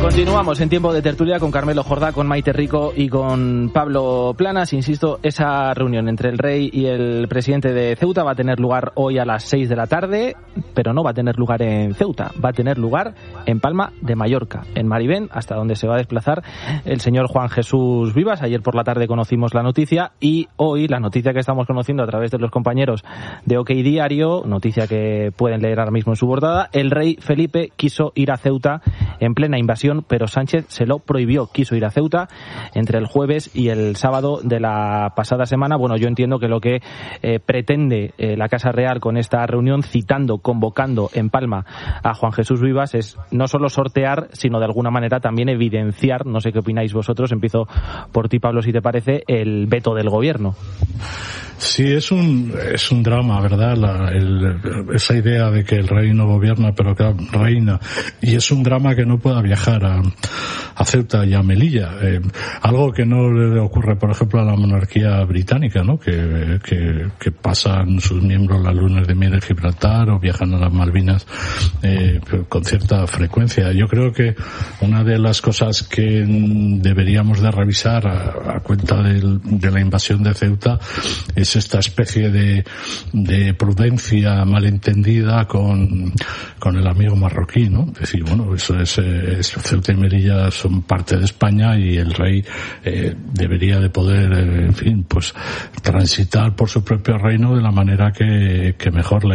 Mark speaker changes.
Speaker 1: Continuamos en tiempo de tertulia con Carmelo Jordá, con Maite Rico y con Pablo Planas. Insisto, esa reunión entre el rey y el presidente de Ceuta va a tener lugar hoy a las 6 de la tarde, pero no va a tener lugar en Ceuta, va a tener lugar en Palma de Mallorca, en Maribén, hasta donde se va a desplazar el señor Juan Jesús Vivas. Ayer por la tarde conocimos la noticia y hoy la noticia que estamos conociendo a través de los compañeros de OK Diario, noticia que pueden leer ahora mismo en su portada: el rey Felipe quiso ir a Ceuta en plena invasión, pero Sánchez se lo prohibió. Quiso ir a Ceuta entre el jueves y el sábado de la pasada semana. Bueno, yo entiendo que lo que pretende la Casa Real con esta reunión, convocando en Palma a Juan Jesús Vivas, es no solo sortear, sino de alguna manera también evidenciar, no sé qué opináis vosotros, empiezo por ti, Pablo, si te parece, el veto del gobierno.
Speaker 2: Sí, es un drama, ¿verdad? Esa idea de que el rey no gobierna, pero que reina. Y es un drama que no pueda viajar a Ceuta y a Melilla. Algo que no le ocurre, por ejemplo, a la monarquía británica, ¿no? Que pasan sus miembros las lunas de miel en Gibraltar o viajan a las Malvinas con cierta frecuencia. Yo creo que una de las cosas que deberíamos de revisar a cuenta de la invasión de Ceuta es esta especie de prudencia malentendida con el amigo marroquí, ¿no? Es decir, bueno, eso es Ceuta y Melilla son parte de España y el rey debería de poder, en fin, pues transitar por su propio reino de la manera que mejor le